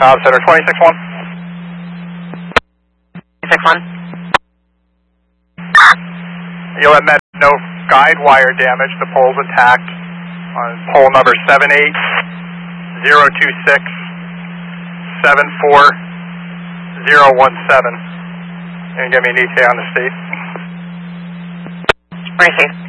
Center 26-1. 26-1. You'll let Med know guide wire damage. The pole's attacked on pole number 78026 74017. And give me an ETA on the state. 26.